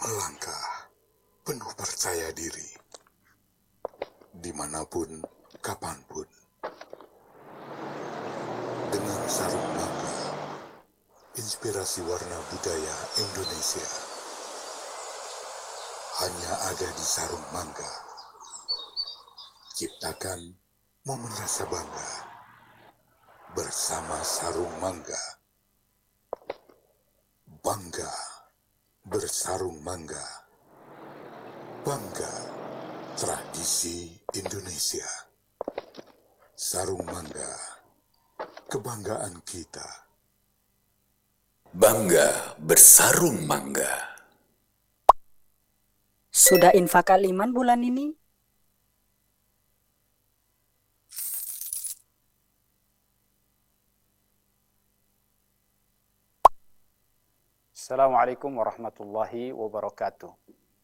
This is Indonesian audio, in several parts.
melangkah penuh percaya diri, dimanapun, kapanpun, dengan sarung mangga, inspirasi warna budaya Indonesia hanya ada di sarung mangga. Ciptakan momen rasa bangga bersama sarung mangga. Bangga bersarung mangga. Bangga tradisi Indonesia. Sarung mangga, kebanggaan kita. Bangga bersarung mangga. Sudah infak Al-Iman bulan ini? Assalamualaikum warahmatullahi wabarakatuh.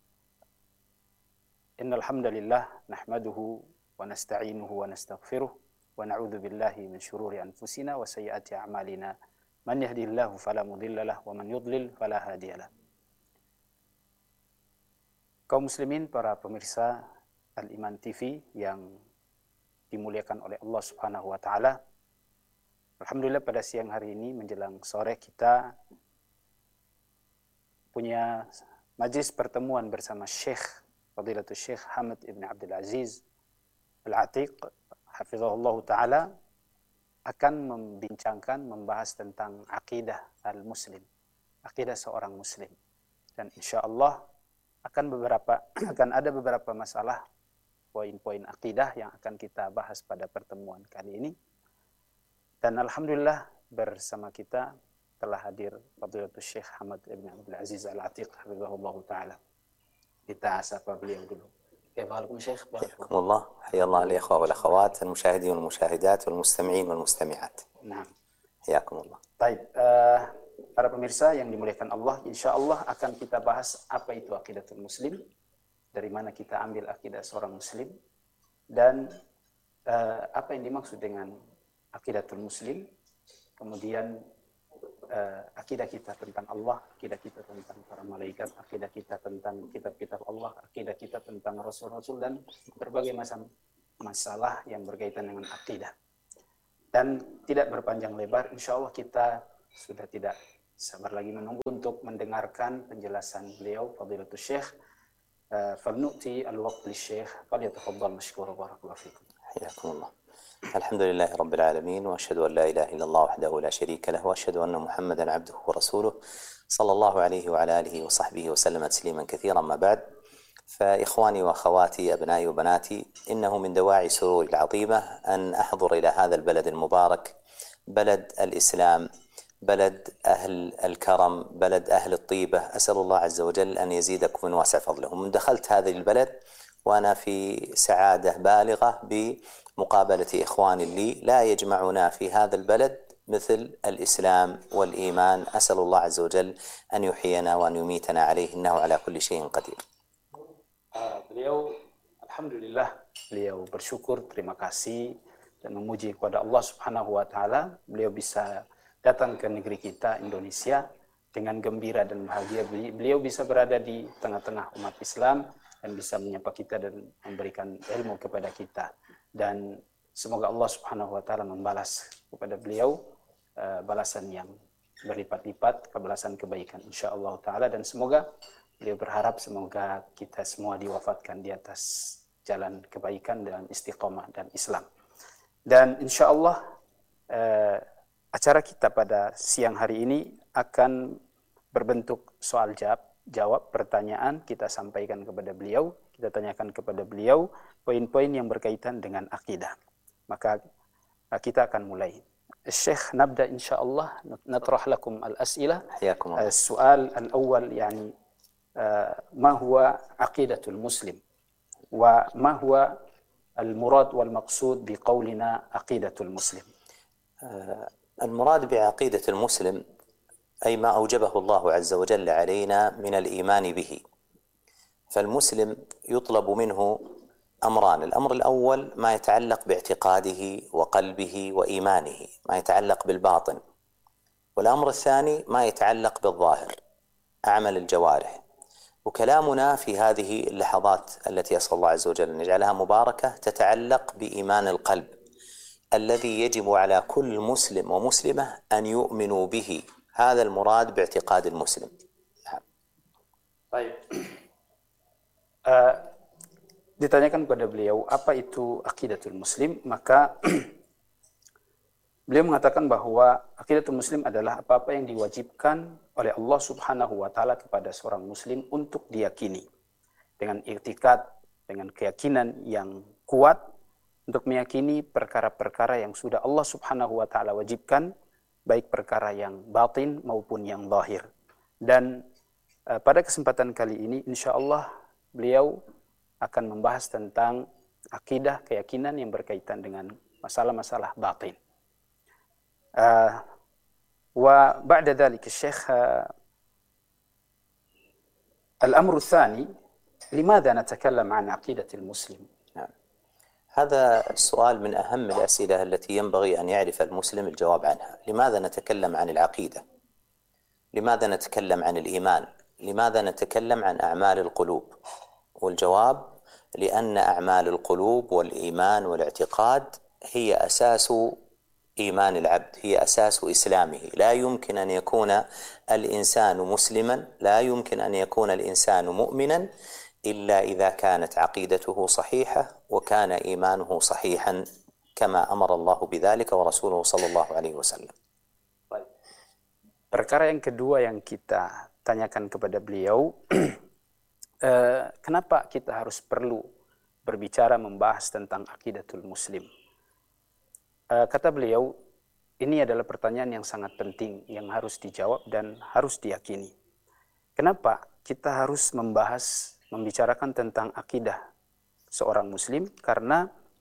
Innal hamdalillah nahmaduhu wa nasta'inuhu wa nastaghfiruh wa na'udzu billahi min shururi anfusina wa sayyiati a'malina. Man yahdihillahu fala mudhillalah wa man yudlil fala hadiyalah. Kaum muslimin, para pemirsa Al-Iman TV yang dimuliakan oleh Allah Subhanahu wa taala. Alhamdulillah pada siang hari ini menjelang sore kita punya majlis pertemuan bersama Fadilatul Syekh Hamad Ibn Abdul Aziz Al-Atiq hafizahullah ta'ala, akan membahas tentang akidah al-muslim, akidah seorang muslim. Dan insya Allah akan ada beberapa masalah poin-poin akidah yang akan kita bahas pada pertemuan kali ini. Dan alhamdulillah bersama kita telah hadir Fadilatul Syekh Hamad Ibn Abdul Aziz Al-Atiq hafizahullah ta'ala. Kita sapa beliau dulu. Kaifahalukum Syekh? Barakallah. Hayallah al-ikhwa wal akhawat, al-musyahidin wal musyahidat wal mustami'in wal mustami'at. Naam. Hayakumullah. Baik, para pemirsa yang dimuliakan Allah, insya Allah akan kita bahas apa itu aqidatul muslim, dari mana kita ambil akidah seorang muslim, dan apa yang dimaksud dengan aqidatul muslim, kemudian akidah kita tentang Allah, akidah kita tentang para malaikat, akidah kita tentang kitab-kitab Allah, akidah kita tentang rasul-rasul, dan berbagai macam masalah yang berkaitan dengan akidah. Dan tidak berpanjang lebar, insya Allah kita sudah tidak sabar lagi menunggu untuk mendengarkan penjelasan beliau, Fadilatul Syekh. Falnu'ti al-waqt li-Syekh, falyatafaddal mashkura barakallahu fikum. Hayakumullah. Alhamdulillahi Rabbil Alamin, wa ashhadu an la ilaha illallah wahdahu la sharika lahu, wa ashhadu anna Muhammadan abduhu wa rasuluh, sallallahu alayhi wa ala alihi wa sahbihi wa sallama tasliman kathiran. Ma ba'd, فإخواني وأخواتي أبنائي وبناتي، إنه من دواعي سروري العظيمة أن أحضر إلى هذا البلد المبارك، بلد الإسلام، بلد أهل الكرم، بلد أهل الطيبة. أسأل الله عز وجل أن يزيدكم من واسع فضله. من دخلت هذه البلد وأنا في سعادة بالغة بمقابلة إخواني لي لا يجمعنا في هذا البلد مثل الإسلام والإيمان. أسأل الله عز وجل أن يحيينا وأن يميتنا عليه، إنه على كل شيء قدير. Beliau, alhamdulillah, beliau bersyukur, terima kasih, dan memuji kepada Allah Subhanahu wa taala. Beliau bisa datang ke negeri kita Indonesia dengan gembira dan bahagia. Beliau bisa berada di tengah-tengah umat Islam dan bisa menyapa kita dan memberikan ilmu kepada kita. Dan semoga Allah Subhanahu wa taala membalas kepada beliau balasan yang berlipat-lipat, kebalasan kebaikan insyaallah taala. Dan semoga beliau berharap semoga kita semua diwafatkan di atas jalan kebaikan dan istiqomah dan Islam. Dan insyaallah acara kita pada siang hari ini akan berbentuk soal jawab pertanyaan. Kita sampaikan kepada beliau, kita tanyakan kepada beliau poin-poin yang berkaitan dengan akidah. Maka kita akan mulai. Syekh, nabda insyaallah, natrah lakum al-as'ilah. Soal al-awwal, yani ما هو عقيدة المسلم وما هو المراد والمقصود بقولنا عقيدة المسلم؟ المراد بعقيدة المسلم أي ما أوجبه الله عز وجل علينا من الإيمان به. فالمسلم يطلب منه أمران: الأمر الأول ما يتعلق باعتقاده وقلبه وإيمانه، ما يتعلق بالباطن. والأمر الثاني ما يتعلق بالظاهر، أعمال الجوارح. وكلامنا في هذه اللحظات التي أسأل الله عز وجل أن يجعلها مباركة تتعلق بإيمان القلب الذي يجب على كل مسلم ومسلمة أن يؤمنوا به. هذا المراد باعتقاد المسلم. Baik. Ditanyakan kepada beliau apa itu aqidatul muslim, maka beliau mengatakan bahwa aqidatul muslim adalah apa-apa yang diwajibkan oleh Allah Subhanahu wa taala kepada seorang muslim untuk diyakini dengan i'tikad, dengan keyakinan yang kuat untuk meyakini perkara-perkara yang sudah Allah Subhanahu wa taala wajibkan, baik perkara yang batin maupun yang zahir. Dan pada kesempatan kali ini insyaallah beliau akan membahas tentang akidah, keyakinan yang berkaitan dengan masalah-masalah batin. Wa ba'da dzalika Syekh al-amru tsani limadha natakallam an aqidatil muslim. هذا السؤال من أهم الأسئلة التي ينبغي أن يعرف المسلم الجواب عنها. لماذا نتكلم عن العقيدة؟ لماذا نتكلم عن الإيمان؟ لماذا نتكلم عن أعمال القلوب؟ والجواب لأن أعمال القلوب والإيمان والاعتقاد هي أساس إيمان العبد، هي أساس إسلامه. لا يمكن أن يكون الإنسان مسلما، لا يمكن أن يكون الإنسان مؤمنا إلا إذا كانت عقيدته صحيحة وكان إيمانه صحيحا كما أمر الله بذلك ورسوله صلى الله عليه وسلم. Perkara yang kedua yang kita tanyakan kepada beliau, kenapa kita harus perlu berbicara membahas tentang aqidatul muslim? Kata beliau, ini adalah pertanyaan yang sangat penting yang harus dijawab dan harus diyakini. Kenapa kita harus membicarakan tentang akidah seorang muslim? Karena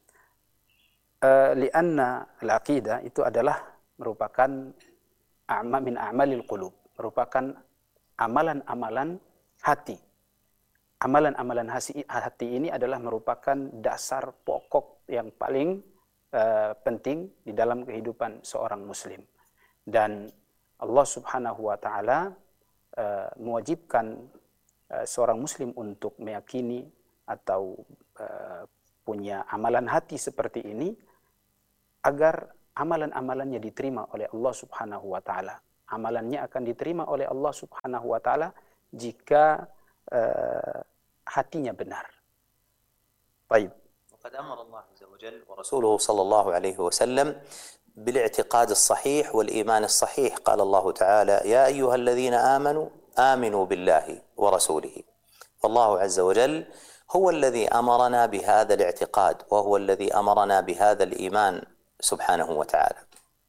lianna al-aqidah itu adalah merupakan min a'malil qulub, merupakan amalan-amalan hati. Amalan-amalan hati ini adalah merupakan dasar pokok yang paling penting di dalam kehidupan seorang muslim. Dan Allah Subhanahu wa taala mewajibkan seorang muslim untuk meyakini atau punya amalan hati seperti ini agar amalan-amalannya diterima oleh Allah Subhanahu wa taala. Amalannya akan diterima oleh Allah Subhanahu wa taala jika hatinya benar. Baik. وقد أمر الله عز وجل ورسوله صلى الله عليه وسلم بالاعتقاد الصحيح والإيمان الصحيح. قال الله تعالى: يا أيها الذين آمنوا آمنوا بالله ورسوله. فالله عز وجل هو الذي أمرنا بهذا الاعتقاد وهو الذي أمرنا بهذا الإيمان سبحانه وتعالى.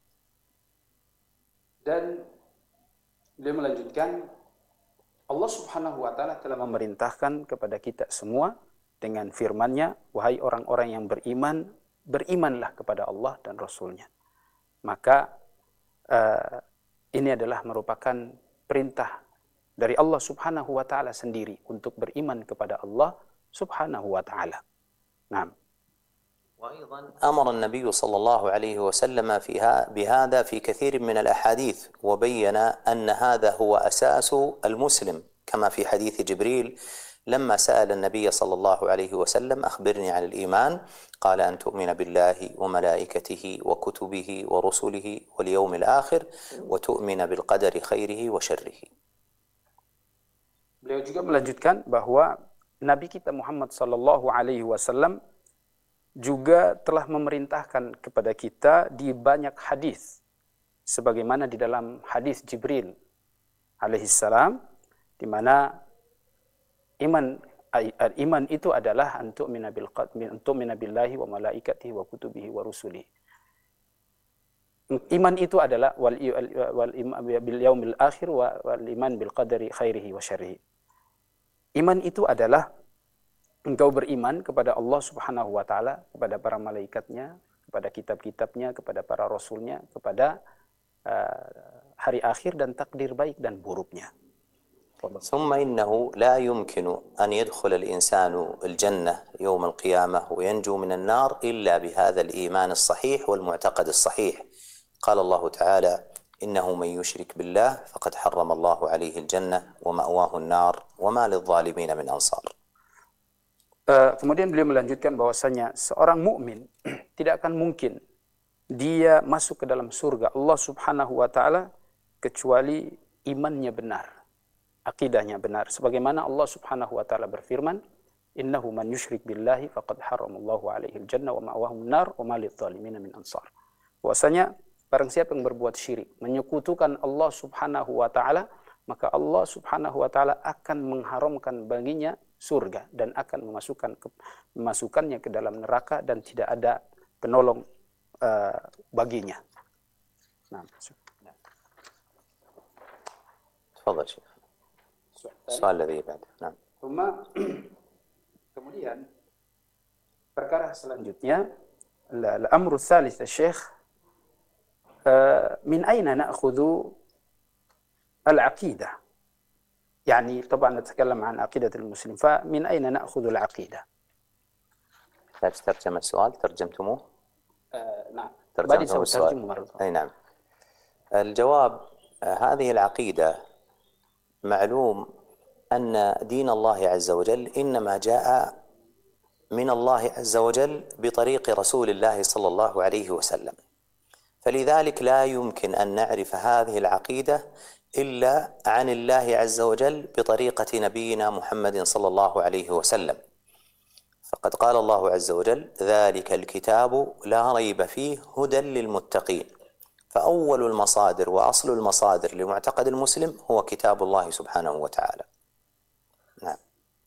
Dan beliau melanjutkan, Allah Subhanahu wa taala telah memerintahkan kepada kita semua dengan firman-Nya, wahai orang-orang yang beriman, berimanlah kepada Allah dan Rasul-Nya. Maka ini adalah merupakan perintah dari Allah Subhanahu wa taala sendiri untuk beriman kepada Allah Subhanahu wa taala. Naam. وأيضا أمر النبي صلى الله عليه وسلم بهذا في كثير من الأحاديث وبين أن هذا هو أساس المسلم كما في حديث جبريل لما سأل النبي صلى الله عليه وسلم: أخبرني عن الإيمان، قال: أن تؤمن بالله وملائكته وكتبه ورسله واليوم الآخر وتؤمن بالقدر خيره وشره. Beliau juga melanjutkan bahwa Nabi kita Muhammad sallallahu alaihi wasallam juga telah memerintahkan kepada kita di banyak hadis, sebagaimana di dalam hadis Jibril alaihissalam, di mana iman itu adalah antu'mina billahi wa malaikatihi wa kutubihi wa rusulihi. Iman itu adalah wal bil yaumil akhir wal iman bil qadari khairihi wa syarrihi. Iman itu adalah engkau beriman kepada Allah Subhanahu wa taala, kepada para malaikatnya, kepada kitab-kitabnya, kepada para rasulnya, kepada hari akhir dan takdir baik dan buruknya. ثم إنه لا يمكن أن يدخل الإنسان الجنة يوم القيامة وينجو من النار إلا بهذا الإيمان الصحيح والمعتقد الصحيح. قال الله تعالى: إنه من يشرك بالله فقد حرم الله عليه الجنة ومأواه النار وما للظالمين من أنصار. Kemudian beliau melanjutkan bahwasanya seorang mukmin tidak akan mungkin dia masuk ke dalam surga Allah Subhanahu wa taala kecuali imannya benar, akidahnya benar. Sebagaimana Allah Subhanahu wa taala berfirman, "Innahu man yusyrik billahi faqad haramallahu alaihi al-jannah wa ma'wahu an-nar wa ma lidh-dhalimin min ansar." Bahwasanya barang siapa yang berbuat syirik, menyekutukan Allah Subhanahu wa taala, maka Allah Subhanahu wa taala akan mengharamkan baginya surga dan akan memasukkannya ke dalam neraka dan tidak ada penolong baginya. Nah, تفضل شيخ. السؤال الذي بعده. نعم. Kemudian perkara selanjutnya, al-amru tsalits Syekh, min aina na'khudhu al-aqidah? يعني طبعا نتكلم عن عقيدة المسلم، فمن أين نأخذ العقيدة؟ تحتاج ترجمة السؤال، ترجمتموه؟ نعم. ترجمتم السؤال؟ أي نعم. الجواب هذه العقيدة معلوم أن دين الله عز وجل إنما جاء من الله عز وجل بطريق رسول الله صلى الله عليه وسلم، فلذلك لا يمكن أن نعرف هذه العقيدة إلا عن الله عز وجل بطريقة نبينا محمد صلى الله عليه وسلم. فقد قال الله عز وجل: ذلك الكتاب لا ريب فيه هدى للمتقين. فأول المصادر وأصل المصادر لمعتقد المسلم هو كتاب الله سبحانه وتعالى. نعم.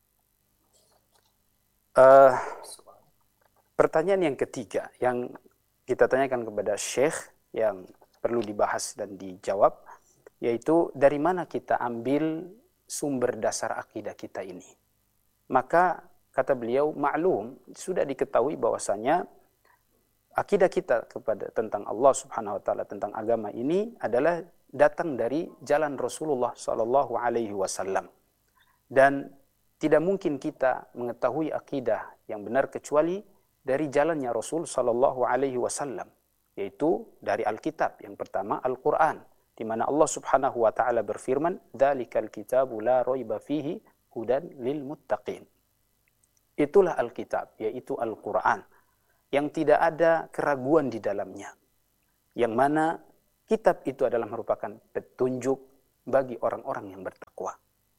Pertanyaan yang ketiga yang kita tanyakan kepada Syekh yang perlu dibahas dan dijawab, yaitu dari mana kita ambil sumber dasar akidah kita ini. Maka kata beliau, maklum, sudah diketahui bahwasanya akidah kita tentang Allah Subhanahu wa taala, tentang agama ini adalah datang dari jalan Rasulullah sallallahu alaihi wasallam. Dan tidak mungkin kita mengetahui akidah yang benar kecuali dari jalannya Rasul sallallahu alaihi wasallam, yaitu dari Alkitab. Yang pertama Al-Qur'an, di mana Allah Subhanahu wa taala berfirman, "Dzalikal kitabu la raiba fihi hudan lil muttaqin." Itulah Alkitab, yaitu Al-Qur'an, yang tidak ada keraguan di dalamnya. Yang mana kitab itu adalah merupakan petunjuk bagi orang-orang yang bertakwa.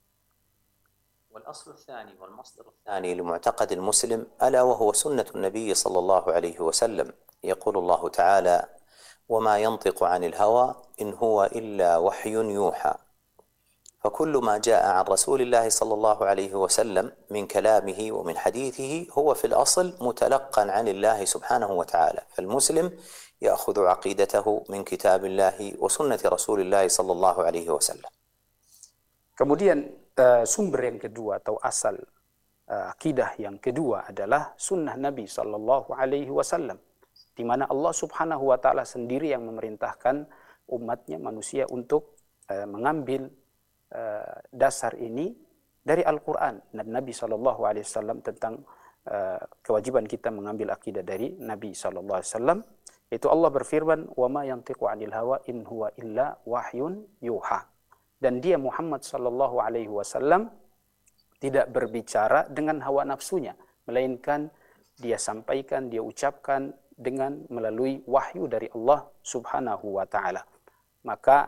والأصل الثاني والمصدر الثاني لمعتقد المسلم ألا وهو سنة النبي صلى الله عليه وسلم. يقول الله تعالى: وما ينطق عن الهوى إن هو إلا وحي يوحى. فكل ما جاء عن رسول الله صلى الله عليه وسلم من كلامه ومن حديثه هو في الأصل متلقا عن الله سبحانه وتعالى. فالمسلم يأخذ عقيدته من كتاب الله وسنة رسول الله صلى الله عليه وسلم. Kemudian sumber yang kedua atau asal akidah yang kedua adalah sunnah Nabi Sallallahu Alaihi Wasallam, di mana Allah Subhanahu Wa Taala sendiri yang memerintahkan umatnya manusia untuk mengambil dasar ini dari Al-Quran dan Nabi Sallallahu Alaihi Wasallam tentang kewajiban kita mengambil akidah dari Nabi Sallallahu Alaihi Wasallam. Itu Allah berfirman, "Wa ma yantiqu 'anil hawa in huwa illa wahyun yuha." Dan dia Muhammad sallallahu alaihi wasallam tidak berbicara dengan hawa nafsunya, melainkan dia sampaikan, dia ucapkan dengan melalui wahyu dari Allah Subhanahu wa taala. Maka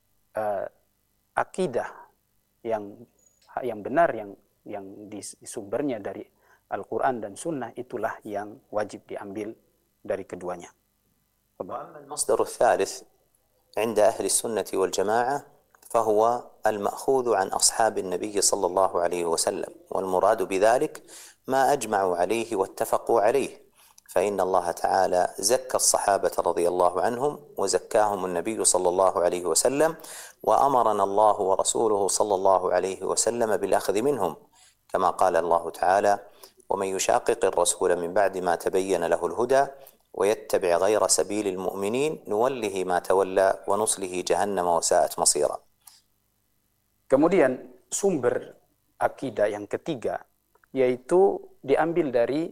akidah yang benar yang disumbernya dari Al-Qur'an dan Sunnah itulah yang wajib diambil dari keduanya. المصدر الثالث عند أهل السنة والجماعة فهو المأخوذ عن أصحاب النبي صلى الله عليه وسلم، والمراد بذلك ما أجمعوا عليه واتفقوا عليه، فإن الله تعالى زكى الصحابة رضي الله عنهم وزكاهم النبي صلى الله عليه وسلم، وأمرنا الله ورسوله صلى الله عليه وسلم بالأخذ منهم، كما قال الله تعالى: ومن يشاقق الرسول من بعد ما تبين له الهدى ويتبع غير سبيل المؤمنين نوله ما تولى ونصله جهنم وساءت مصيرا. Kemudian sumber akidah yang ketiga yaitu diambil dari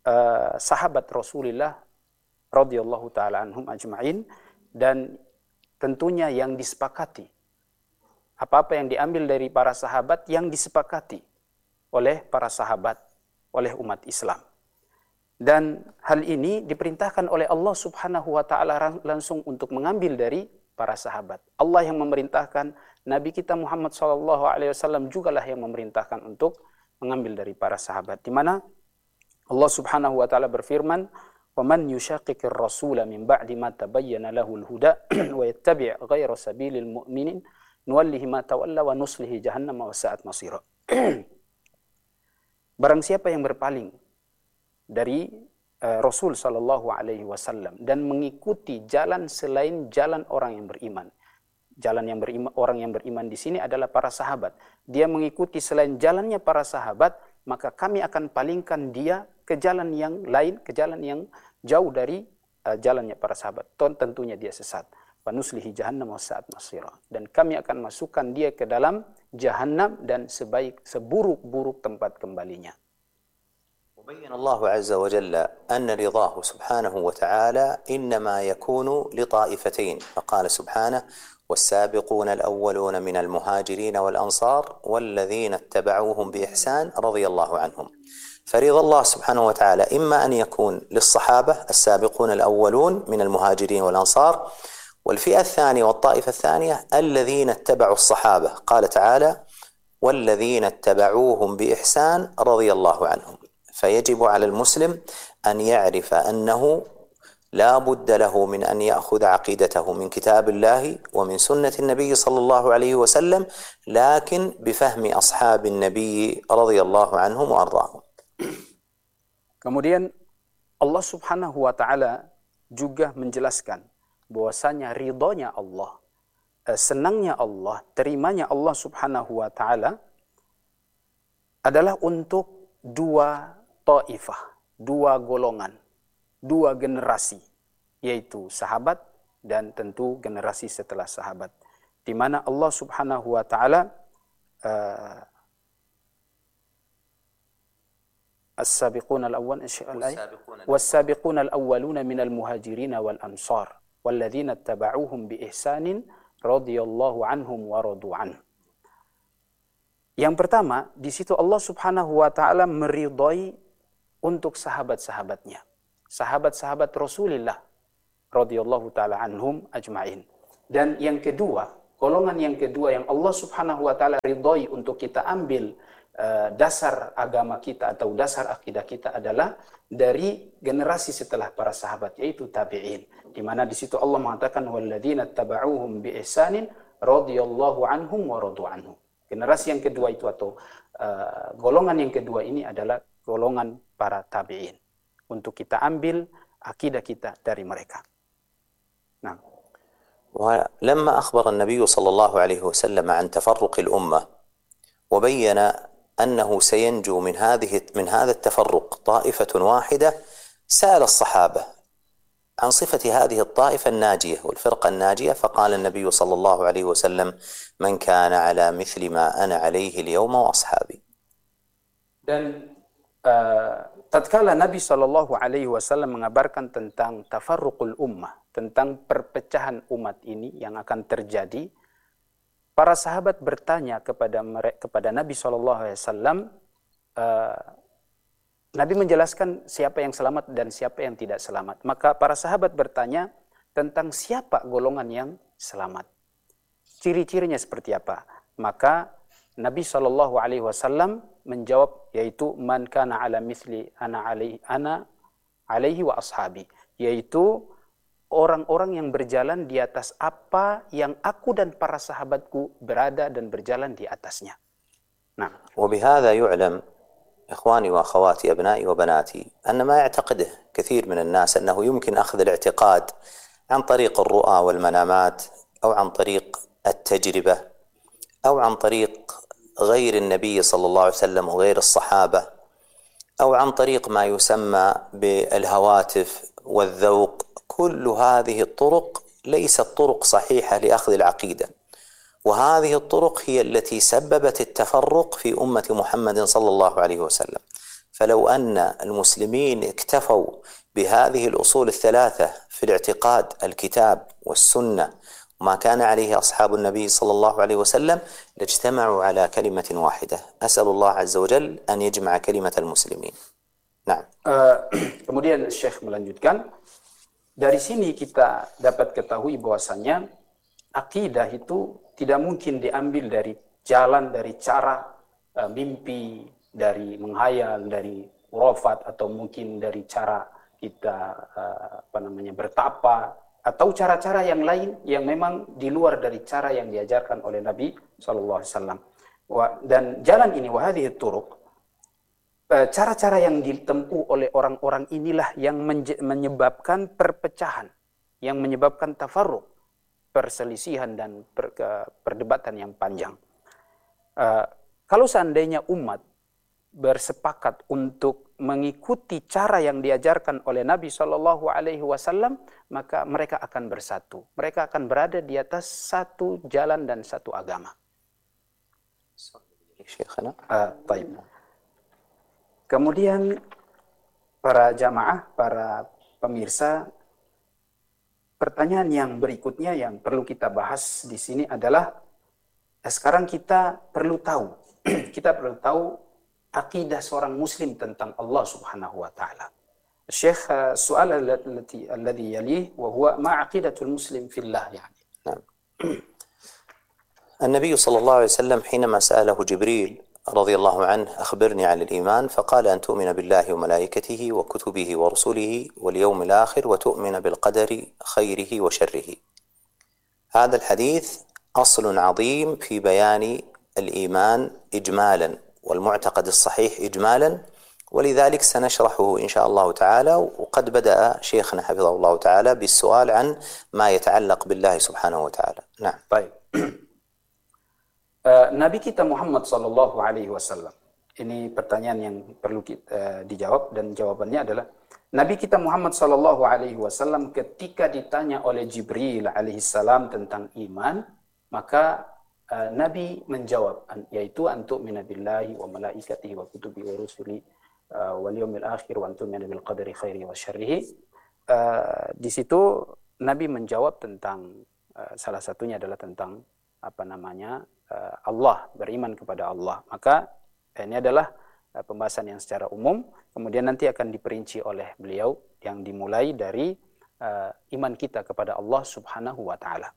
sahabat Rasulullah radhiyallahu taala anhum ajma'in, dan tentunya yang disepakati. Apa-apa yang diambil dari para sahabat yang disepakati oleh para sahabat, oleh umat Islam. Dan hal ini diperintahkan oleh Allah Subhanahu wa taala langsung untuk mengambil dari para sahabat. Allah yang memerintahkan, Nabi kita Muhammad SAW jugalah yang memerintahkan untuk mengambil dari para sahabat. Di mana Allah Subhanahu wa taala berfirman, وَمَنْ يُشَاقِقِ الرَّسُولَ مِنْ بَعْدِ مَا تَبَيَّنَ لَهُ الْهُدَى وَيَتَّبِعْ غَيْرَ سَبِيلِ الْمُؤْمِنِينَ نُوَلِّهِ مَا تَوَلَّى وَنُصْلِهِ جَهَنَّمَ وَسَاءَتْ مَصِيرًا. Barang siapa yang berpaling dari Rasul sallallahu alaihi wasallam dan mengikuti jalan selain jalan orang yang beriman. Jalan yang beriman, orang yang beriman di sini adalah para sahabat. Dia mengikuti selain jalannya para sahabat, maka kami akan palingkan dia ke jalan yang lain, ke jalan yang jauh dari jalannya para sahabat. Tentunya dia sesat. Wa nuslihi jahannam wa sa'at masira. Dan kami akan masukkan dia ke dalam jahannam dan seburuk-buruk tempat kembalinya. وبين الله عز وجل أن رضاه سبحانه وتعالى إنما يكون لطائفتين، فقال سبحانه: والسابقون الأولون من المهاجرين والأنصار والذين اتبعوهم بإحسان رضي الله عنهم. فرضا الله سبحانه وتعالى إما أن يكون للصحابة السابقون الأولون من المهاجرين والأنصار، والفئة الثانية والطائفة الثانية الذين اتبعوا الصحابة، قال تعالى: والذين اتبعوهم بإحسان رضي الله عنهم. فيجب على المسلم أن يعرف أنه لا بد له من أن يأخذ عقيدته من كتاب الله ومن سنة النبي صلى الله عليه وسلم، لكن بفهم أصحاب النبي رضي الله عنهم وأرضاهم. Kemudian Allah Subhanahu wa taala juga menjelaskan bahwasanya ridhonya Allah, senangnya Allah, terimanya Allah Subhanahu wa taala adalah untuk dua taifah, dua golongan, dua generasi, yaitu sahabat dan tentu generasi setelah sahabat, di mana Allah Subhanahu wa taala as-sabiquna al-awwaluna minal muhajirin wal ansar walladzina ittaba'uuhum bi ihsanin radhiyallahu anhum wa radu anhu. Yang pertama, di situ Allah Subhanahu wa taala meridhai untuk sahabat-sahabatnya. Sahabat-sahabat Rasulullah radhiyallahu taala anhum ajma'in. Dan yang kedua, golongan yang kedua yang Allah Subhanahu wa taala ridhai untuk kita ambil dasar agama kita atau dasar akidah kita adalah dari generasi setelah para sahabat, yaitu tabi'in. Di mana di situ Allah mengatakan walladzina tabauhum bi ihsanin radhiyallahu anhum wa radu anhu. Generasi yang kedua itu atau golongan yang kedua ini adalah golongan para tabi'in. Untuk kita ambil akidah kita dari mereka. Nah. ولما أخبر النبي صلى الله عليه وسلم عن تفرق الأمة وبين أنه سينجو من هذا التفرق طائفة واحدة، سأل الصحابة عن صفة هذه الطائفة الناجية والفرقة الناجية، فقال النبي صلى الله عليه وسلم: من كان على مثل ما أنا عليه اليوم وأصحابي. Dan tatkala Nabi Shallallahu Alaihi Wasallam mengabarkan tentang tafarruqul ummah, tentang perpecahan umat ini yang akan terjadi, para sahabat bertanya kepada Nabi Shallallahu Alaihi Wasallam. Nabi menjelaskan siapa yang selamat dan siapa yang tidak selamat. Maka para sahabat bertanya tentang siapa golongan yang selamat. Ciri-cirinya seperti apa? Maka Nabi Shallallahu Alaihi Wasallam menjawab, yaitu man kana ala mithli ana alaihi wa ashabi, yaitu orang-orang yang berjalan di atas apa yang aku dan para sahabatku berada dan berjalan di atasnya. Nah, وبهذا يعلم إخواني وأخواتي أبنائي وبناتي أن ما يعتقده كثير من الناس أنه يمكن أخذ الاعتقاد عن طريق الرؤى والمنامات أو عن طريق التجربة أو عن طريق غير النبي صلى الله عليه وسلم وغير الصحابة أو عن طريق ما يسمى بالهواتف والذوق. كل هذه الطرق ليست طرق صحيحة لأخذ العقيدة، وهذه الطرق هي التي سببت التفرق في أمة محمد صلى الله عليه وسلم. فلو أن المسلمين اكتفوا بهذه الأصول الثلاثة في الاعتقاد، الكتاب والسنة ما كان عليه أصحاب النبي صلى الله عليه وسلم لاجتمعوا على كلمة واحدة. أسأل الله عز وجل أن يجمع كلمة المسلمين. نعم. Kemudian Syekh melanjutkan, dari sini kita dapat ketahui bahwasanya akidah itu tidak mungkin diambil dari jalan, dari cara mimpi, dari menghayal, dari khurafat, atau mungkin dari cara kita bertapa, atau cara-cara yang lain yang memang di luar dari cara yang diajarkan oleh Nabi SAW. Dan jalan ini, wahadhihi turuq, cara-cara yang ditempuh oleh orang-orang inilah yang menyebabkan perpecahan, yang menyebabkan tafarruq, perselisihan dan perdebatan yang panjang. Kalau seandainya umat bersepakat untuk mengikuti cara yang diajarkan oleh Nabi SAW, maka mereka akan bersatu. Mereka akan berada di atas satu jalan dan satu agama. Kemudian para jamaah, para pemirsa, pertanyaan yang berikutnya yang perlu kita bahas di sini adalah, sekarang kita perlu tahu akidah seorang muslim tentang Allah Subhanahu wa taala. Syekh, soal alladhi yalih wa huwa ma aqidatul muslim fillah yani. النبي صلى الله عليه وسلم حينما سأله جبريل رضي الله عنه أخبرني عن الإيمان، فقال أن تؤمن بالله وملائكته وكتبه ورسله واليوم الآخر وتؤمن بالقدر خيره وشره. هذا الحديث أصل عظيم في بيان الإيمان إجمالا والمعتقد الصحيح إجمالا، ولذلك سنشرحه إن شاء الله تعالى. وقد بدأ شيخنا حفظه الله تعالى بالسؤال عن ما يتعلق بالله سبحانه وتعالى. نعم. طيب. Nabi kita Muhammad sallallahu alaihi wasallam. Ini pertanyaan yang perlu kita dijawab, dan jawabannya adalah Nabi kita Muhammad sallallahu alaihi wasallam ketika ditanya oleh Jibril alaihi salam tentang iman, maka Nabi menjawab, yaitu antu'mina billahi wa malaikatihi wa kutubihi wa rusuli wal yawmil akhir wa antu'mina bil qadari khairi wa syarrihi. Di situ Nabi menjawab tentang salah satunya adalah tentang Allah, beriman kepada Allah. Maka ini adalah pembahasan yang secara umum, kemudian nanti akan diperinci oleh beliau yang dimulai dari iman kita kepada Allah Subhanahu wa taala.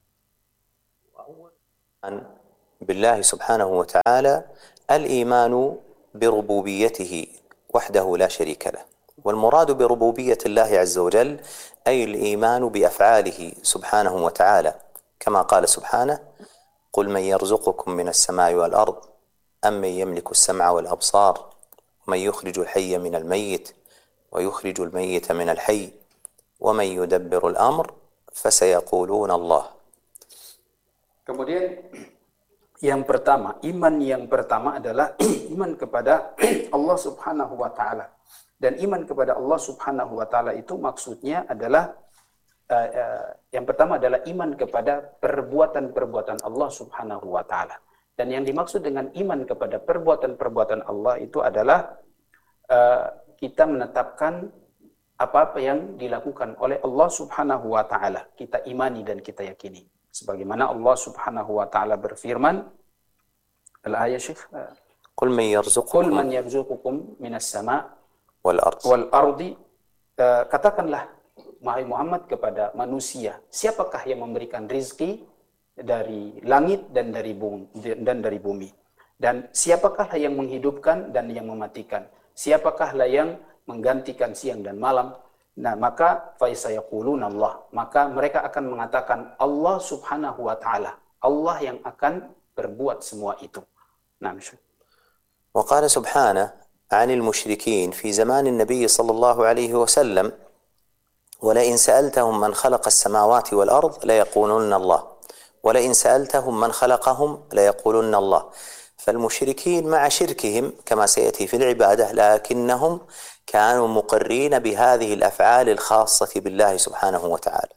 بالله سبحانه وتعالى الإيمان بربوبيته وحده لا شريك له، والمراد بربوبية الله عز وجل أي الإيمان بأفعاله سبحانه وتعالى، كما قال سبحانه: قل من يرزقكم من السماء والأرض أم من يملك السمع والأبصار ومن يخرج الحي من الميت ويخرج الميت من الحي ومن يدبر الأمر فسيقولون الله. Kemudian yang pertama, iman yang pertama adalah iman kepada Allah Subhanahu wa taala. Dan iman kepada Allah Subhanahu wa taala itu maksudnya adalah yang pertama adalah iman kepada perbuatan-perbuatan Allah Subhanahu wa taala. Dan yang dimaksud dengan iman kepada perbuatan-perbuatan Allah itu adalah kita menetapkan apa-apa yang dilakukan oleh Allah Subhanahu wa taala, kita imani dan kita yakini. Sebagaimana Allah Subhanahu wa taala berfirman, al-ayat Syekh, Qul man yarzuqukum minas sama' wal ardi. Katakanlah wahai Muhammad kepada manusia, siapakah yang memberikan rizki dari langit dan dari bumi? Dan siapakah yang menghidupkan dan yang mematikan? Siapakah yang menggantikan siang dan malam? Nah, maka faisayaqulun Allah, maka mereka akan mengatakan Allah Subhanahu wa taala, Allah yang akan berbuat semua itu. Nah, وقال سبحانه عن المشركين في زمان النبي صلى الله عليه وسلم: ولئن سألتهم من خلق السماوات والأرض ليقولن الله ولئن سألتهم من خلقهم ليقولن الله. فالمشركين مع شركهم كما سيأتي في العبادة لكنهم كانوا مقرين بهذه الأفعال الخاصة بالله سبحانه وتعالى.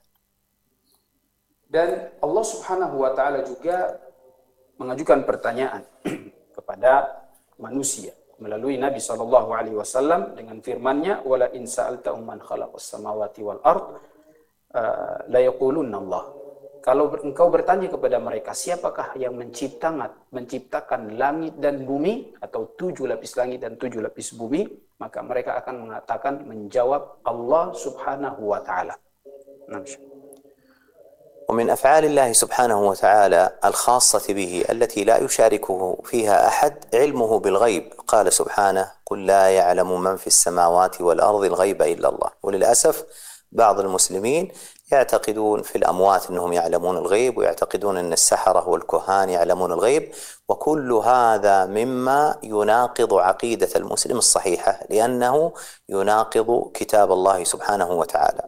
Dan Allah Subhanahu wa taala juga mengajukan pertanyaan kepada manusia melalui Nabi sallallahu alaihi wasallam dengan firman-Nya, wala in sa'altahum man khalaqas samawati wal ard la yaqulunna Allah. Kalau engkau bertanya kepada mereka, siapakah yang menciptakan langit dan bumi, atau 7 lapis langit dan 7 lapis bumi, maka mereka akan mengatakan, menjawab Allah subhanahu wa ta'ala. ومن أفعال الله سبحانه وتعالى الخاصة به التي لا يشاركه فيها أحد علمه بالغيب. قال سبحانه: قل لا يعلم من في السماوات والأرض الغيب إلا الله. وللأسف بعض المسلمين يعتقدون في الأموات أنهم يعلمون الغيب، ويعتقدون أن السحرة والكهان يعلمون الغيب، وكل هذا مما يناقض عقيدة المسلم الصحيحة، لأنه يناقض كتاب الله سبحانه وتعالى.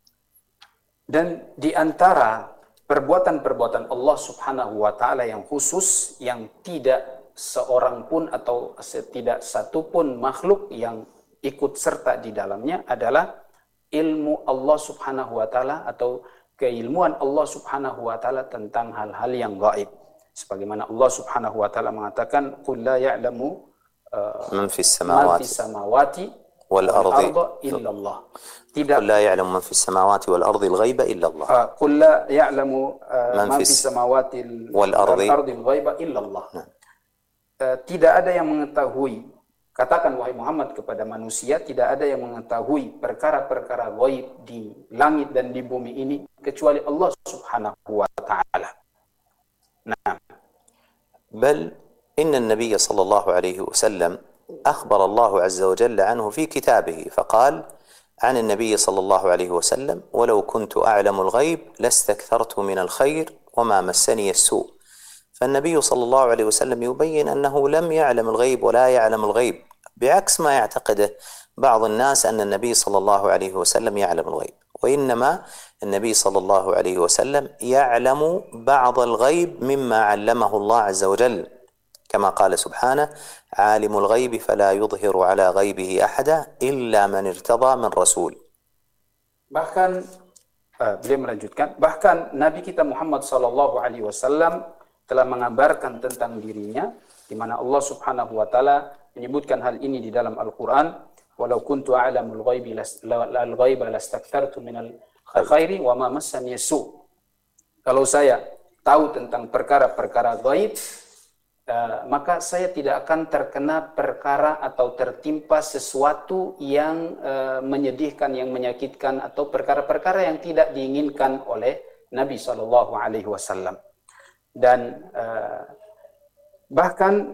Dan di antara perbuatan-perbuatan Allah subhanahu wa ta'ala yang khusus, yang tidak seorang pun atau tidak satu pun makhluk yang ikut serta di dalamnya adalah ilmu Allah subhanahu wa ta'ala atau keilmuan Allah subhanahu wa ta'ala tentang hal-hal yang gaib. Sebagaimana Allah subhanahu wa ta'ala mengatakan, qul la ya'lamu man fis samawati wal ardi illallah. قل لا يعلم من في السماوات والأرض الغيب إلا الله. قل لا يعلم من في السماوات والأرض الغيب إلا الله. Tidak ada yang mengetahui, katakan wahai Muhammad kepada manusia, tidak ada yang mengetahui perkara-perkara gaib di langit dan di bumi ini kecuali Allah subhanahu wa ta'ala. Nah. بل إن النبي صلى الله عليه وسلم أخبر الله عز وجل عنه في كتابه، فقال عن النبي صلى الله عليه وسلم: ولو كنت أعلم الغيب لاستكثرت من الخير وما مسني السوء. فالنبي صلى الله عليه وسلم يبين أنه لم يعلم الغيب ولا يعلم الغيب، بعكس ما يعتقده بعض الناس أن النبي صلى الله عليه وسلم يعلم الغيب، وإنما النبي صلى الله عليه وسلم يعلم بعض الغيب مما علمه الله عز وجل، كما قال سبحانه: عالم الغيب فلا يظهر على غيبه أحدا إلا من ارتضى من رسول. Bahkan beliau melanjutkan, bahkan Nabi kita Muhammad sallallahu alaihi wasallam telah mengabarkan tentang dirinya, di mana Allah subhanahu wa ta'ala menyebutkan hal ini di dalam Al-Quran, walau kuntu a'lamul ghaiba lastakthartu minal khairi wa ma massani su. Kalau saya tahu tentang perkara-perkara gaib, maka saya tidak akan terkena perkara atau tertimpa sesuatu yang menyedihkan, yang menyakitkan, atau perkara-perkara yang tidak diinginkan oleh Nabi SAW. Dan bahkan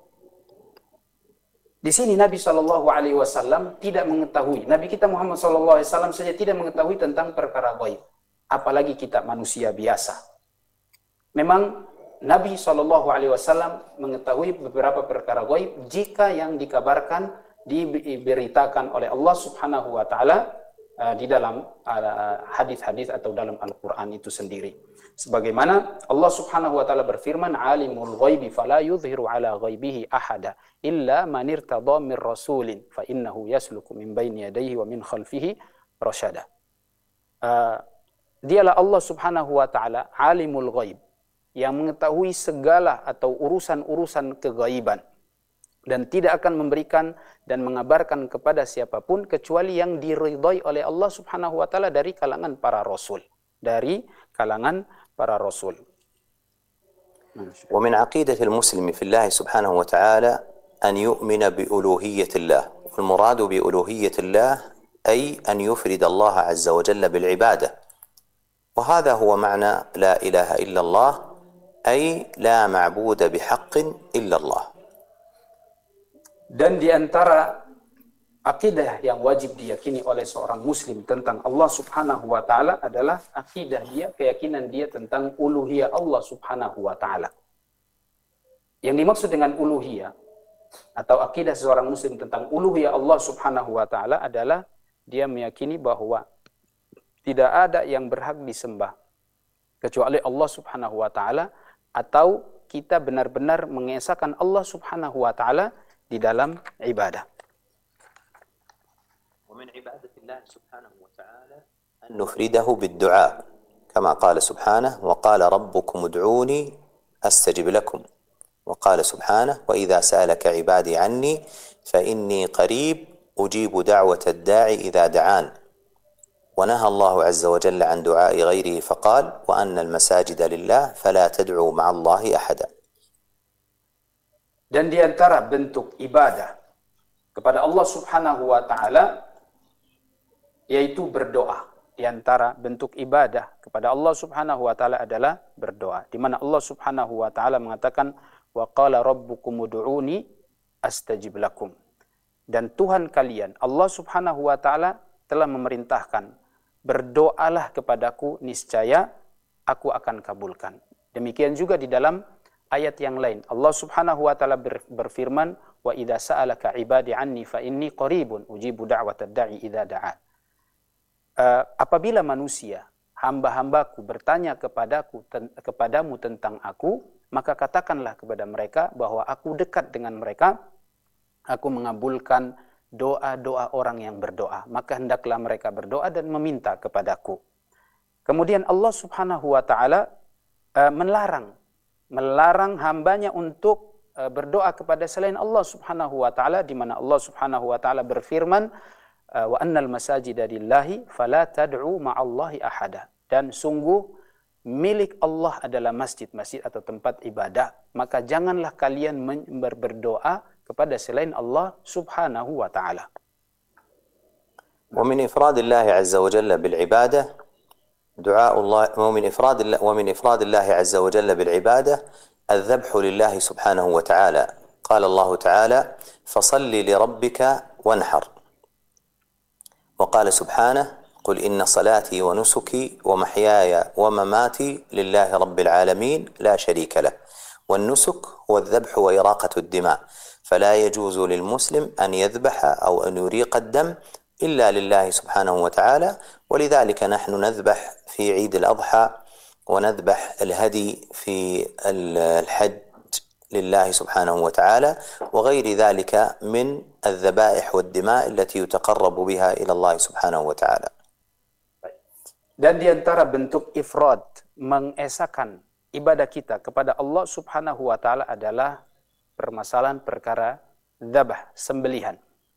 di sini Nabi SAW tidak mengetahui, Nabi kita Muhammad SAW saja tidak mengetahui tentang perkara gaib, apalagi kita manusia biasa. Memang Nabi SAW mengetahui beberapa perkara gaib jika yang dikabarkan, diberitakan oleh Allah Subhanahu wa ta'ala di dalam hadis-hadis atau dalam Al-Quran itu sendiri. Sebagaimana Allah Subhanahu wa ta'ala berfirman, alimul ghaibi fala yudhiru ala ghaibihi ahada illa man irtada min rasulin fa innahu yasluku min baini yadayhi wa min khalfihi rasyada. Dialah Allah Subhanahu wa ta'ala alimul ghaib, yang mengetahui segala atau urusan-urusan kegaiban, dan tidak akan memberikan dan mengabarkan kepada siapapun kecuali yang diridhai oleh Allah Subhanahu wa ta'ala dari kalangan para rasul, ومن عقيدة المسلم في الله سبحانه وتعالى أن يؤمن بألوهية الله، والمراد بألوهية الله أي أن يفرد الله عز وجل بالعبادة، وهذا هو معنى لا إله إلا الله، أي لا معبود بحق إلا الله. Dan di antara akidah yang wajib diyakini oleh seorang muslim tentang Allah Subhanahu wa ta'ala adalah akidah dia, keyakinan dia tentang uluhiyah Allah Subhanahu wa ta'ala. Yang dimaksud dengan uluhiyah atau akidah seorang muslim tentang uluhiyah Allah Subhanahu wa ta'ala adalah dia meyakini bahwa tidak ada yang berhak disembah kecuali Allah Subhanahu wa ta'ala, atau kita benar-benar mengesahkan Allah Subhanahu wa ta'ala di dalam ibadah. ومن عبادة الله سبحانه وتعالى أن نفرده بالدعاء، كما قال سبحانه: وقال ربكم ادعوني أستجب لكم، وقال سبحانه: وإذا سألك عبادي عني فإني قريب أجيب دعوة الداعي إذا دعان. ونهى الله عز وجل عن دعاء غيره فقال وأن المساجد لله فلا تدعوا مع الله أحدا. Dan di antara bentuk ibadah kepada Allah Subhanahu wa taala yaitu berdoa. Di antara bentuk ibadah kepada Allah Subhanahu wa taala adalah berdoa. Di mana Allah Subhanahu wa taala mengatakan wa qala rabbukum ud'uni astajib lakum. Dan Tuhan kalian Allah Subhanahu wa taala telah memerintahkan, berdoalah kepadaku niscaya aku akan kabulkan. Demikian juga di dalam ayat yang lain Allah Subhanahu wa taala berfirman wa idza sa'alaka ibadi anni fa inni qaribun ujibu da'watad da'i idza da'an. Apabila manusia hamba-hambaku bertanya kepadamu tentang aku, maka katakanlah kepada mereka bahwa aku dekat dengan mereka, aku mengabulkan doa-doa orang yang berdoa, maka hendaklah mereka berdoa dan meminta kepadaku. Kemudian Allah Subhanahu wa taala melarang hambanya untuk berdoa kepada selain Allah Subhanahu wa taala, di mana Allah Subhanahu wa taala berfirman wa annal masajida lillahi fala tad'u ma'allahi ahada. Dan sungguh milik Allah adalah masjid-masjid atau tempat ibadah, maka janganlah kalian berdoa kepada selain Allah Subhanahu wa taala. ومن إفراد الله عز وجل بالعبادة دعاء الله ومن إفراد الله عز وجل بالعبادة الذبح لله سبحانه وتعالى. قال الله تعالى فصل لربك وانحر. وقال سبحانه قل إن صلاتي ونسكي ومحياي ومماتي لله رب العالمين لا شريك له. والنسك هو الذبح وإراقة الدماء، فلا يجوز للمسلم أن يذبح أو أن يريق الدم إلا لله سبحانه وتعالى. ولذلك نحن نذبح في عيد الأضحى ونذبح الهدي في الحج لله سبحانه وتعالى وغير ذلك من الذبائح والدماء التي يتقرب بها إلى الله سبحانه وتعالى. Dan di antara bentuk ifrad, mengesakan ibadah kita kepada Allah Subhanahu wa taala adalah permasalahan perkara dzabah, sembelihan.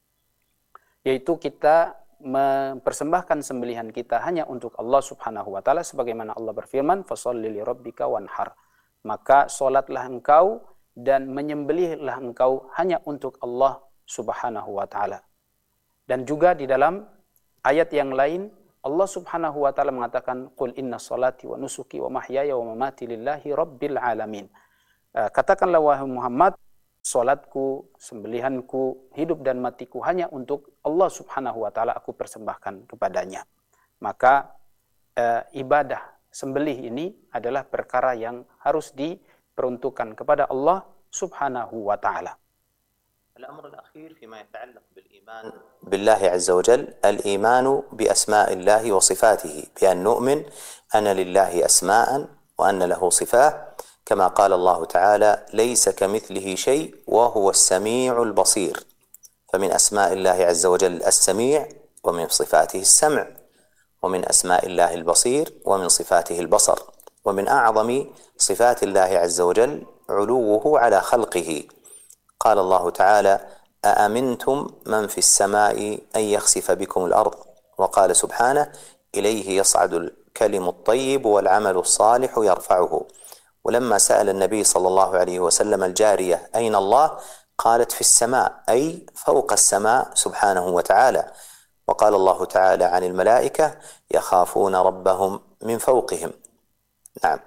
Yaitu kita mempersembahkan sembelihan kita hanya untuk Allah Subhanahu wa taala, sebagaimana Allah berfirman fasholli li rabbika wanhar. Maka salatlah engkau dan menyembelihlah engkau hanya untuk Allah Subhanahu wa taala. Dan juga di dalam ayat yang lain Allah Subhanahu wa taala mengatakan qul inna salati wa nusuki wa mahyaya wa mamati lillahi rabbil alamin. Katakanlah wahai Muhammad, salatku, sembelihanku, hidup dan matiku hanya untuk Allah Subhanahu wa taala aku persembahkan kepadanya. Maka ibadah sembelih ini adalah perkara yang harus diperuntukkan kepada Allah Subhanahu wa taala. الأمر الأخير فيما يتعلق بالإيمان بالله عز وجل الإيمان بأسماء الله وصفاته، بأن نؤمن أن لله أسماء وأن له صفات، كما قال الله تعالى ليس كمثله شيء وهو السميع البصير. فمن أسماء الله عز وجل السميع، ومن صفاته السمع، ومن أسماء الله البصير، ومن صفاته البصر. ومن أعظم صفات الله عز وجل علوه على خلقه. قال الله تعالى أأمنتم من في السماء أن يخسف بكم الأرض. وقال سبحانه إليه يصعد الكلم الطيب والعمل الصالح يرفعه. ولما سأل النبي صلى الله عليه وسلم الجارية أين الله؟ قالت في السماء، أي فوق السماء سبحانه وتعالى. وقال الله تعالى عن الملائكة يخافون ربهم من فوقهم. نعم.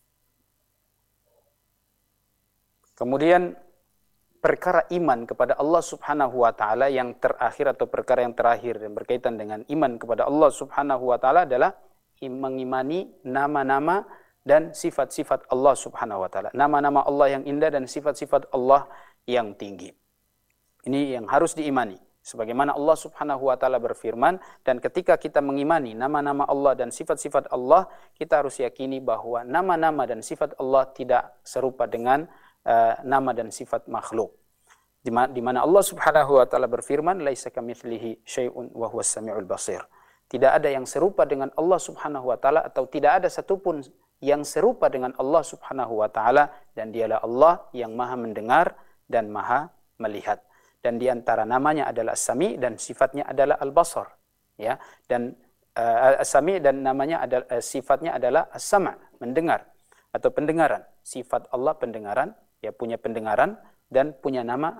Kemudian perkara iman kepada Allah Subhanahu wa taala yang terakhir atau perkara yang terakhir dan berkaitan dengan iman kepada Allah Subhanahu wa taala adalah mengimani nama-nama dan sifat-sifat Allah Subhanahu wa taala. Nama-nama Allah yang indah dan sifat-sifat Allah yang tinggi. Ini yang harus diimani. Sebagaimana Allah Subhanahu wa taala berfirman, dan ketika kita mengimani nama-nama Allah dan sifat-sifat Allah, kita harus yakini bahwa nama-nama dan sifat Allah tidak serupa dengan nama dan sifat makhluk. Di mana Allah Subhanahu wa taala berfirman, "Laisa kamitslihi syai'un wa huwas samiul basir." Tidak ada yang serupa dengan Allah Subhanahu wa taala, atau tidak ada satupun yang serupa dengan Allah Subhanahu wa taala, dan dialah Allah yang Maha mendengar dan Maha melihat. Dan di antara namanya adalah As-Sami dan sifatnya adalah Al-Basar, ya. Dan As-Sami dan namanya adalah sifatnya adalah as-sam', mendengar atau pendengaran. Sifat Allah pendengaran, ya punya pendengaran dan punya nama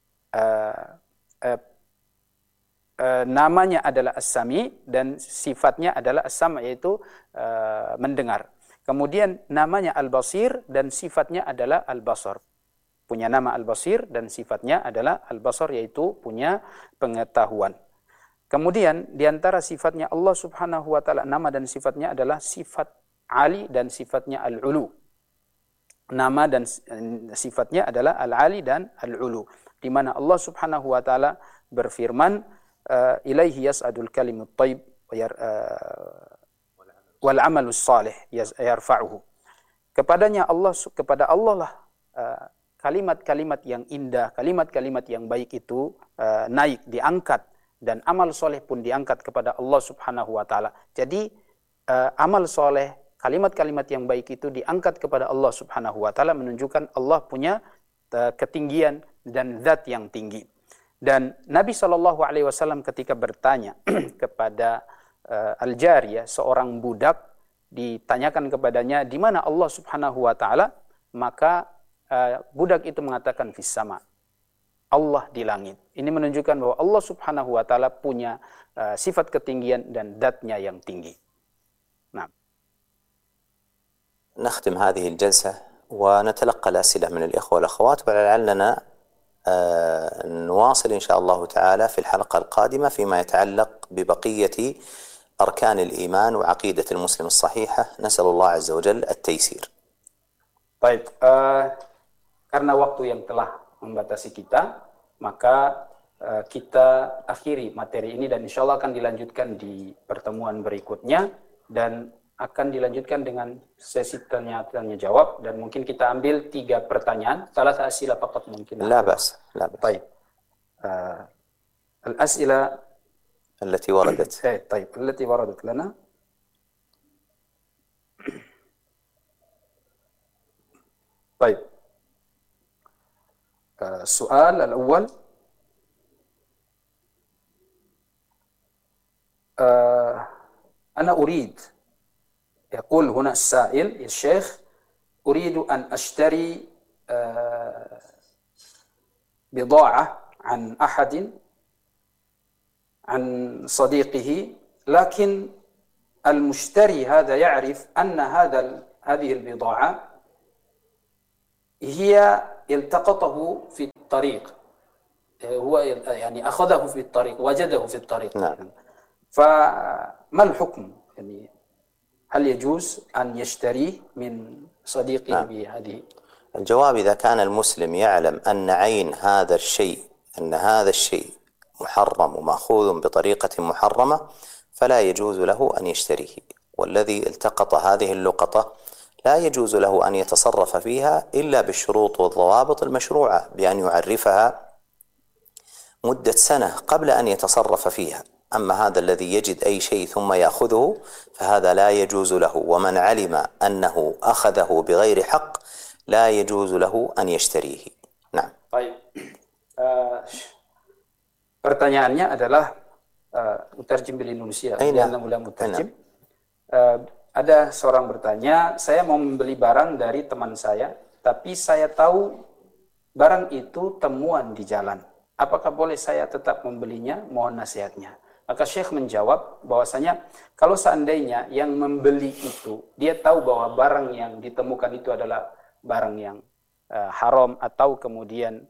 namanya adalah as-Sami dan sifatnya adalah as-sam', yaitu mendengar. Kemudian namanya al-Basir dan sifatnya adalah al-Basar. Punya nama al-Basir dan sifatnya adalah al-Basar, yaitu punya pengetahuan. Kemudian diantara sifatnya Allah subhanahu wa ta'ala, nama dan sifatnya adalah sifat Ali dan sifatnya al-Ulu. Nama dan sifatnya adalah al-Ali dan al-Ulu. Di mana Allah subhanahu wa ta'ala berfirman, ilaihi yas'adul kalimut taib wal amalus salih yarfa'uhu. Kepadanya Allah, kepada Allah lah kalimat-kalimat yang indah, kalimat-kalimat yang baik itu naik, diangkat, dan amal soleh pun diangkat kepada Allah subhanahu wa ta'ala. Jadi amal soleh, kalimat-kalimat yang baik itu diangkat kepada Allah subhanahu wa ta'ala, menunjukkan Allah punya ketinggian dan zat yang tinggi. Dan Nabi SAW ketika bertanya kepada Al-Jariyah, seorang budak, ditanyakan kepadanya di mana Allah subhanahu wa ta'ala, maka budak itu mengatakan fis sama', Allah di langit. Ini menunjukkan bahwa Allah subhanahu wa ta'ala punya sifat ketinggian dan zatnya yang tinggi. Nah. نختم هذه الجلسة ونتلقى الأسئلة من الإخوة والأخوات، ولعلنا نواصل إن شاء الله تعالى في الحلقة القادمة فيما يتعلق ببقية أركان الإيمان وعقيدة المسلم الصحيحة. نسأل الله عز وجل التيسير. Baik, karena waktu yang telah membatasi kita, maka kita akhiri materi ini dan insya Allah akan dilanjutkan di pertemuan berikutnya dan akan dilanjutkan dengan sesi tanya jawab, dan mungkin kita ambil 3 pertanyaan. Salah asila faqat mungkin. لا بأس لا بأس. طيب. الأسئلة التي وردت. طيب التي وردت لنا. طيب. السؤال الأول، أنا أريد، يقول هنا السائل: يا شيخ أريد أن أشتري بضاعة عن أحد، عن صديقه، لكن المشتري هذا يعرف أن هذه البضاعة هي التقطه في الطريق، هو يعني أخذه في الطريق، وجده في الطريق. نعم. فما الحكم؟ يعني هل يجوز أن يشتريه من صديقه؟ نعم. بهذه الجواب: إذا كان المسلم يعلم أن عين هذا الشيء، أن هذا الشيء محرم ومأخوذ بطريقة محرمة، فلا يجوز له أن يشتريه. والذي التقط هذه اللقطة لا يجوز له أن يتصرف فيها إلا بالشروط والضوابط المشروعة، بأن يعرفها مدة سنة قبل أن يتصرف فيها. أما هذا الذي يجد أي شيء ثم يأخذه فهذا لا يجوز له، ومن علم أنه أخذه بغير حق لا يجوز له أن يشتريه. نعم. طيب. Pertanyaannya adalah mutarjim bil Indonesia. Ada seorang bertanya, saya mau membeli barang dari teman saya, tapi saya tahu barang itu temuan di jalan. Apakah boleh saya tetap membelinya? Mohon nasihatnya. Maka Syekh menjawab bahwasanya kalau seandainya yang membeli itu dia tahu bahwa barang yang ditemukan itu adalah barang yang haram, atau kemudian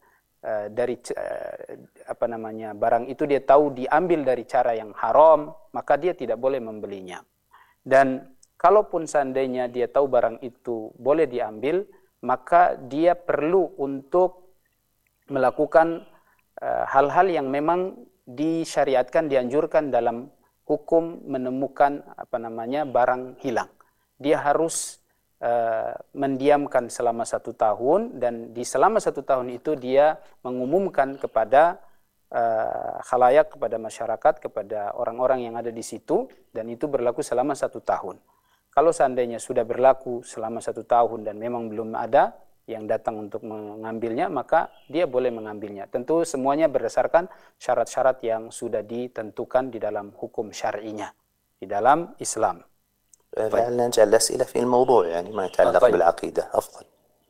barang itu dia tahu diambil dari cara yang haram, maka dia tidak boleh membelinya. Dan kalaupun seandainya dia tahu barang itu boleh diambil, maka dia perlu untuk melakukan hal-hal yang memang disyariatkan, dianjurkan dalam hukum menemukan barang hilang. Dia harus mendiamkan selama 1 tahun, dan di selama 1 tahun itu dia mengumumkan kepada khalayak, kepada masyarakat, kepada orang-orang yang ada di situ, dan itu berlaku selama 1 tahun. Kalau seandainya sudah berlaku selama 1 tahun dan memang belum ada yang datang untuk mengambilnya, maka dia boleh mengambilnya. Tentu semuanya berdasarkan syarat-syarat yang sudah ditentukan di dalam hukum syar'inya. di dalam Islam. لعلنا نجعل الأسئلة في الموضوع يعني ما يتعلق طيب. بالعقيدة أفضل.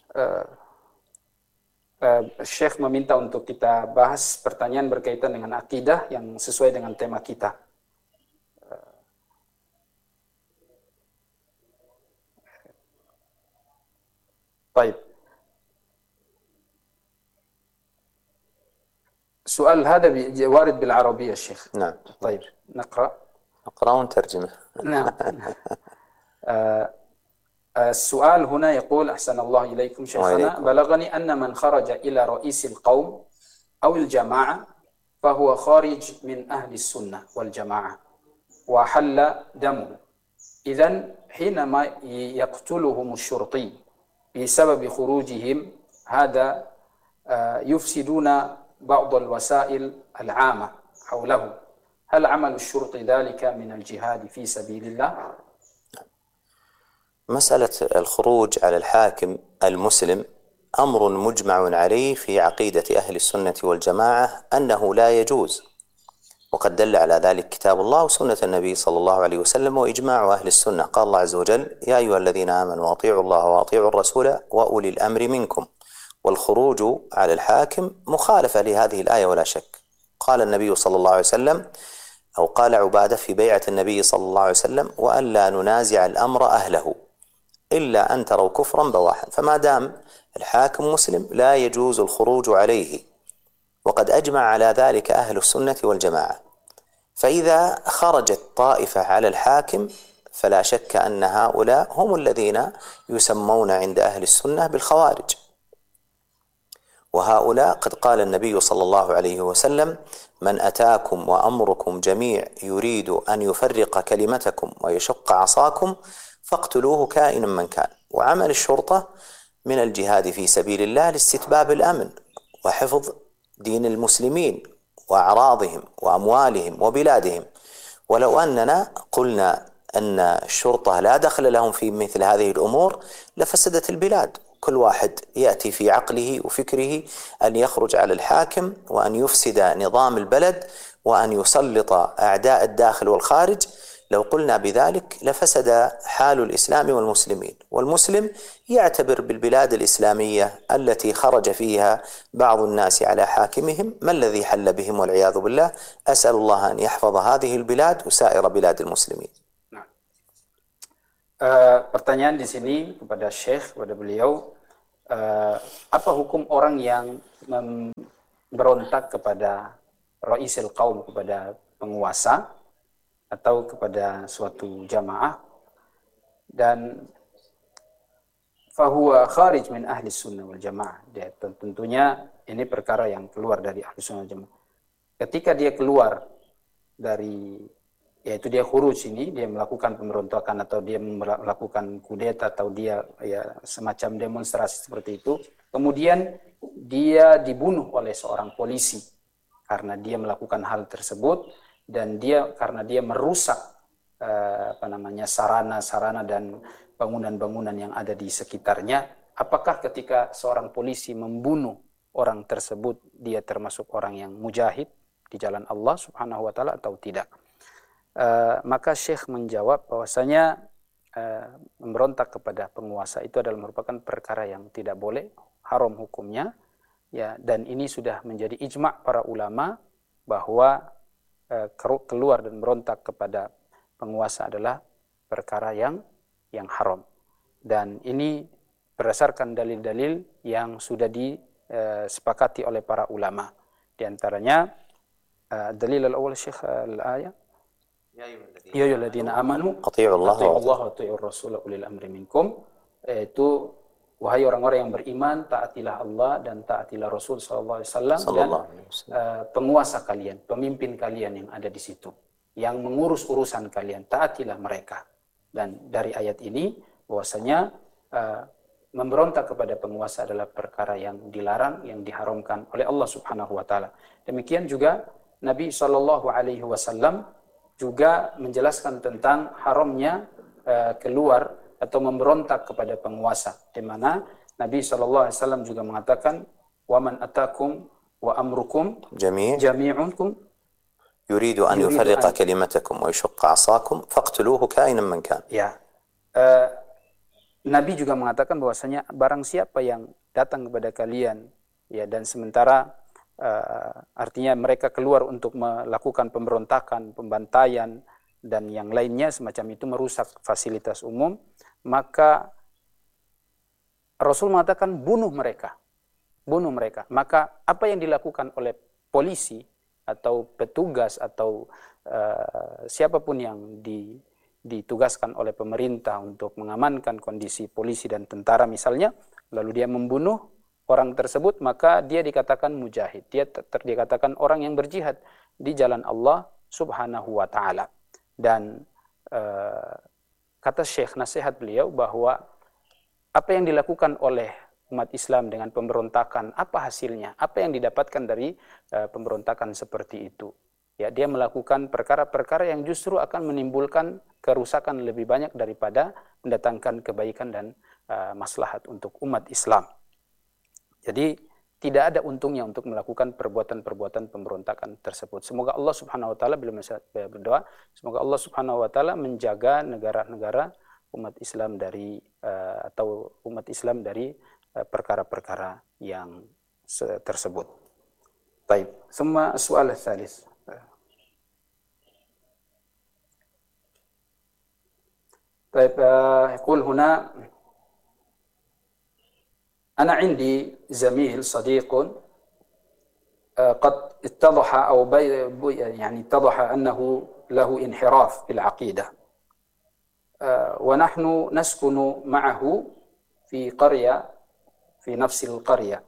Syekh meminta untuk kita bahas pertanyaan berkaitan dengan akidah yang sesuai dengan tema kita. طيب. السؤال هذا وارد بالعربية الشيخ. نعم. طيب نقرأ ونترجمه. نعم. السؤال هنا يقول أحسن الله إليكم شيخنا، بلغني أن من خرج إلى رئيس القوم أو الجماعة فهو خارج من أهل السنة والجماعة وحل دمه، إذن حينما يقتلهم الشرطي بسبب خروجهم هذا يفسدون بعض الوسائل العامة حوله، هل عمل الشرطي ذلك من الجهاد في سبيل الله؟ مسألة الخروج على الحاكم المسلم أمر مجمع عليه في عقيدة أهل السنة والجماعة أنه لا يجوز، وقد دل على ذلك كتاب الله وسنة النبي صلى الله عليه وسلم وإجماع أهل السنة. قال الله عز وجل: يا أيها الذين آمنوا أطيعوا الله وأطيعوا الرسول وأولي الأمر منكم. والخروج على الحاكم مخالفة لهذه الآية ولا شك. قال النبي صلى الله عليه وسلم، أو قال عبادة في بيعة النبي صلى الله عليه وسلم: وأن لا ننازع الأمر أهله إلا أن تروا كفرا بواحا. فما دام الحاكم مسلم لا يجوز الخروج عليه، وقد أجمع على ذلك أهل السنة والجماعة. فإذا خرجت طائفة على الحاكم فلا شك أن هؤلاء هم الذين يسمون عند أهل السنة بالخوارج، وهؤلاء قد قال النبي صلى الله عليه وسلم: من أتاكم وأمركم جميع يريد أن يفرق كلمتكم ويشق عصاكم فاقتلوه كائنا من كان. وعمل الشرطة من الجهاد في سبيل الله لاستتباب الأمن وحفظ دين المسلمين وأعراضهم وأموالهم وبلادهم. ولو أننا قلنا أن الشرطة لا دخل لهم في مثل هذه الأمور لفسدت البلاد. كل واحد يأتي في عقله وفكره أن يخرج على الحاكم وأن يفسد نظام البلد وأن يسلط أعداء الداخل والخارج. لو قلنا بذلك لفسد حال الإسلام والمسلمين. والمسلم يعتبر بالبلاد الإسلامية التي خرج فيها بعض الناس على حاكمهم ما الذي حل بهم والعياذ بالله. أسأل الله أن يحفظ هذه البلاد وسائر بلاد المسلمين. Pertanyaan di sini kepada Syekh, kepada beliau, apa hukum orang yang memberontak kepada Ra'isil Qaum, kepada penguasa atau kepada suatu jamaah, dan fahuwa kharij min ahli sunnah wal jamaah. Dia tentunya ini perkara yang keluar dari ahli sunnah wal jamaah. Ketika dia keluar dari, yaitu dia khuruj ini, dia melakukan pemberontakan atau dia melakukan kudeta atau dia semacam demonstrasi seperti itu, kemudian dia dibunuh oleh seorang polisi karena dia melakukan hal tersebut, dan karena dia merusak sarana-sarana dan bangunan-bangunan yang ada di sekitarnya. Apakah ketika seorang polisi membunuh orang tersebut dia termasuk orang yang mujahid di jalan Allah Subhanahu wa taala atau tidak? Maka Syekh menjawab bahwasanya memberontak kepada penguasa itu adalah merupakan perkara yang tidak boleh, haram hukumnya, ya, dan ini sudah menjadi ijma' para ulama bahwa keluar dan berontak kepada penguasa adalah perkara yang haram. Dan ini berdasarkan dalil-dalil yang sudah disepakati oleh para ulama. Di antaranya dalil al-awwal Syekh al-ayah, ya ayyuhalladzina amanu Atii'u Allah wa atii'ur rasul ulil amri minkum, yaitu wahai orang-orang yang beriman, taatilah Allah dan taatilah Rasul sallallahu alaihi wasallam dan penguasa kalian, pemimpin kalian yang ada di situ, yang mengurus urusan kalian, taatilah mereka. Dan dari ayat ini bahwasanya memberontak kepada penguasa adalah perkara yang dilarang, yang diharamkan oleh Allah Subhanahu wa taala. Demikian juga Nabi sallallahu alaihi wasallam juga menjelaskan tentang haramnya keluar atau memberontak kepada penguasa, di mana Nabi SAW juga mengatakan, "Wa man atakum wa amrukum jami'unkum يريد أن يفرق كلمتكم ويشق عصاكم فاقتلوه كائنا من كان. Ya, Nabi juga mengatakan bahwasanya barang siapa yang datang kepada kalian, ya, dan sementara artinya mereka keluar untuk melakukan pemberontakan, pembantaian dan yang lainnya semacam itu, merusak fasilitas umum, maka Rasul mengatakan bunuh mereka. Maka apa yang dilakukan oleh polisi atau petugas atau siapapun yang ditugaskan oleh pemerintah untuk mengamankan kondisi polisi dan tentara misalnya, lalu dia membunuh orang tersebut, maka dia dikatakan mujahid. Dia dikatakan orang yang berjihad di jalan Allah Subhanahu wa taala. Dan kata Syekh, nasihat beliau bahwa apa yang dilakukan oleh umat Islam dengan pemberontakan, apa hasilnya? Apa yang didapatkan dari pemberontakan seperti itu? Ya, dia melakukan perkara-perkara yang justru akan menimbulkan kerusakan lebih banyak daripada mendatangkan kebaikan dan maslahat untuk umat Islam. Jadi tidak ada untungnya untuk melakukan perbuatan-perbuatan pemberontakan tersebut. Semoga Allah Subhanahu wa taala, beliau berdoa, semoga Allah Subhanahu wa taala menjaga negara-negara umat Islam dari perkara-perkara yang tersebut. Baik, semua soal salis. طيب يقول هنا أنا عندي زميل صديق قد اتضح يعني اتضح أنه له انحراف في العقيدة ونحن نسكن معه في قرية في نفس القرية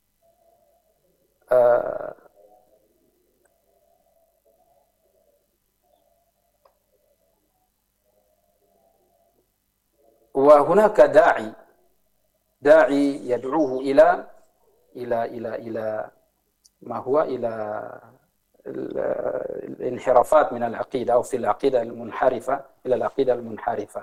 وهناك داعي يدعوه إلى ما هو إلى الانحرافات من العقيدة أو في العقيدة المنحرفة إلى العقيدة المنحرفة،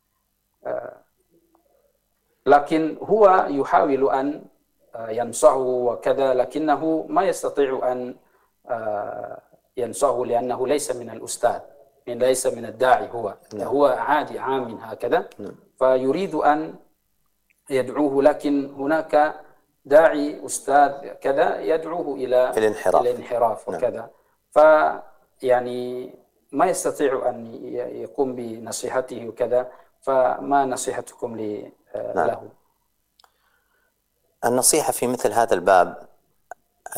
لكن هو يحاول أن ينصحه وكذا، لكنه ما يستطيع أن ينصحه لأنه ليس من الأستاذ، ليس من الداعي، هو عادي عام هكذا، فيريد أن يدعوه، لكن هناك داعي أستاذ كذا يدعوه إلى الانحراف وكذا، فيعني ما يستطيع أن يقوم بنصيحته وكذا، فما نصيحتكم له؟ النصيحة في مثل هذا الباب